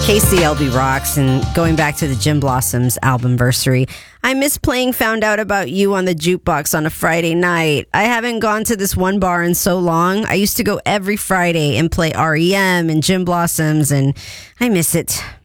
KCLB rocks, and going back to the Gin Blossoms albumversary. I miss playing Found Out About You on the jukebox on a Friday night. I haven't gone to this one bar in so long. I used to go every Friday and play REM and Gin Blossoms, and I miss it.